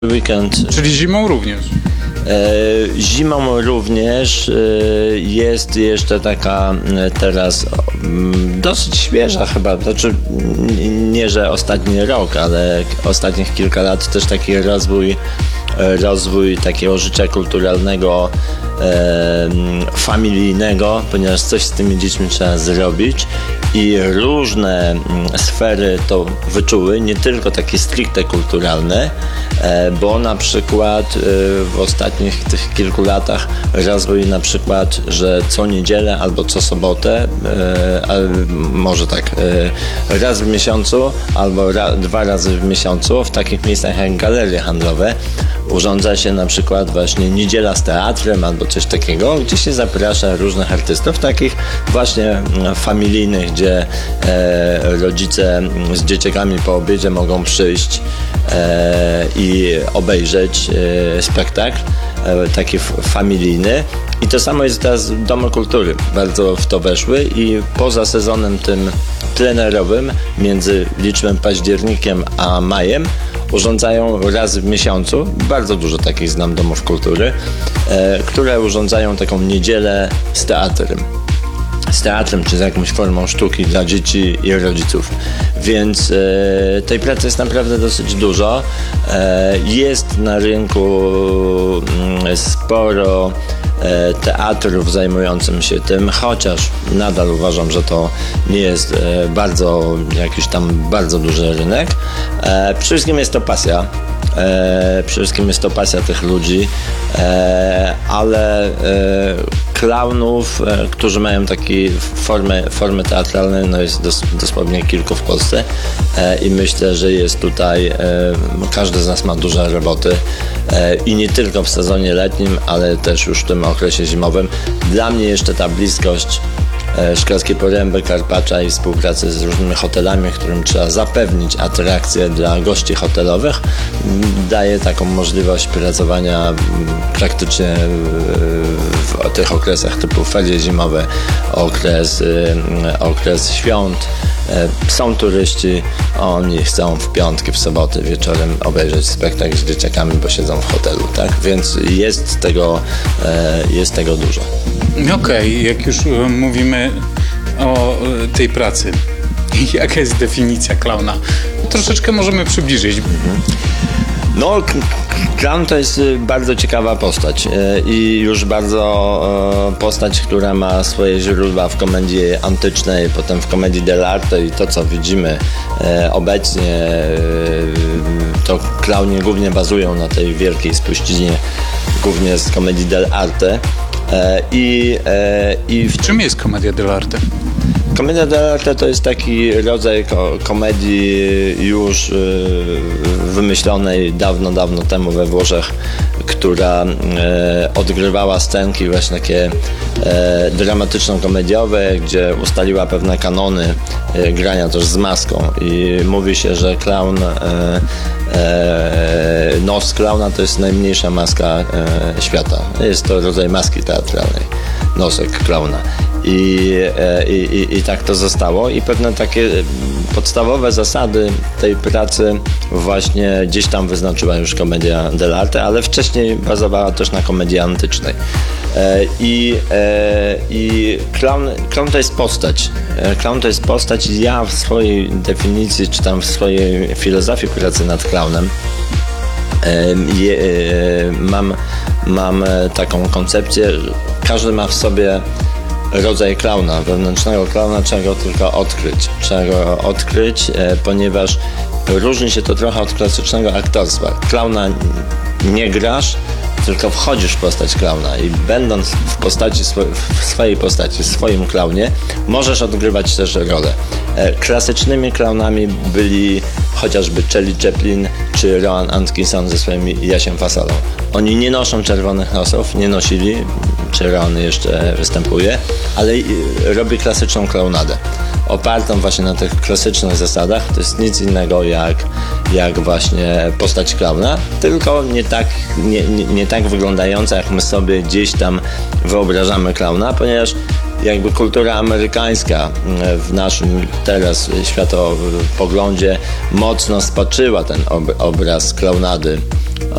weekend. Czyli zimą również. Zimą również jest jeszcze taka teraz dosyć świeża chyba, znaczy nie, że ostatni rok, ale ostatnich kilka lat też taki rozwój takiego życia kulturalnego, familijnego, ponieważ coś z tymi dziećmi trzeba zrobić i różne sfery to wyczuły, nie tylko takie stricte kulturalne, bo na przykład w ostatnich tych kilku latach rozwój na przykład, że co niedzielę albo co sobotę, może tak, raz w miesiącu albo 2 razy w miesiącu w takich miejscach jak galerie handlowe urządza się na przykład właśnie niedziela z teatrem albo coś takiego, gdzie się zaprasza różnych artystów, takich właśnie familijnych, gdzie rodzice z dzieciakami po obiedzie mogą przyjść i obejrzeć spektakl taki familijny. I to samo jest teraz w Domu Kultury. Bardzo w to weszły i poza sezonem tym plenerowym między liczbym październikiem a majem urządzają raz w miesiącu, bardzo dużo takich znam domów kultury, które urządzają taką niedzielę z teatrem czy z jakąś formą sztuki dla dzieci i rodziców. Więc tej pracy jest naprawdę dosyć dużo. Jest na rynku sporo teatrów zajmującym się tym, chociaż nadal uważam, że to nie jest jakiś tam bardzo duży rynek. Przede wszystkim jest to pasja. Przede wszystkim jest to pasja tych ludzi, ale klaunów, którzy mają takie formy teatralne, no jest dosłownie kilku w Polsce i myślę, że jest tutaj, każdy z nas ma dużo roboty i nie tylko w sezonie letnim, ale też już w tym okresie zimowym. Dla mnie jeszcze ta bliskość Szklarskiej Poręby, Karpacza i współpracy z różnymi hotelami, którym trzeba zapewnić atrakcje dla gości hotelowych, daje taką możliwość pracowania praktycznie w tych okresach typu ferie zimowe, okres świąt. Są turyści, oni chcą w piątki, w soboty wieczorem obejrzeć spektakl z dzieciakami, bo siedzą w hotelu, tak? Więc jest tego dużo. Okej, jak już mówimy o tej pracy, jaka jest definicja klauna? Troszeczkę możemy przybliżyć. No, klaun to jest bardzo ciekawa postać i już bardzo postać, która ma swoje źródła w komedii antycznej, potem w komedii dell'arte i to, co widzimy obecnie, to klaunie głównie bazują na tej wielkiej spuściźnie, głównie z komedii dell'arte. Czym jest komedia dell'arte? Komedia dell'arte to jest taki rodzaj komedii już wymyślonej dawno temu we Włoszech, która odgrywała scenki właśnie takie dramatyczno-komediowe, gdzie ustaliła pewne kanony grania też z maską i mówi się, że klaun, nos klauna to jest najmniejsza maska świata. Jest to rodzaj maski teatralnej, nosek klauna. I tak to zostało i pewne takie podstawowe zasady tej pracy właśnie gdzieś tam wyznaczyła już komedia dell'arte, ale wcześniej bazowała też na komedii antycznej. I klaun to jest postać. Klaun to jest postać i ja w swojej definicji, czy tam w swojej filozofii pracy nad klaunem mam taką koncepcję, że każdy ma w sobie rodzaj klauna, wewnętrznego klauna, trzeba go tylko odkryć. Ponieważ różni się to trochę od klasycznego aktorstwa. Klauna nie grasz, tylko wchodzisz w postać klauna i będąc w swojej postaci, w swoim klaunie, możesz odgrywać też rolę. Klasycznymi klaunami byli chociażby Charlie Chaplin czy Rowan Atkinson ze swoim Jasiem Fasolą. Oni nie noszą czerwonych nosów, nie nosili, czy Rowan jeszcze występuje, ale robi klasyczną klaunadę. Opartą właśnie na tych klasycznych zasadach, to jest nic innego jak właśnie postać klauna, tylko nie tak wyglądająca, jak my sobie gdzieś tam wyobrażamy klauna, ponieważ jakby kultura amerykańska w naszym teraz światopoglądzie mocno spaczyła ten obraz klaunady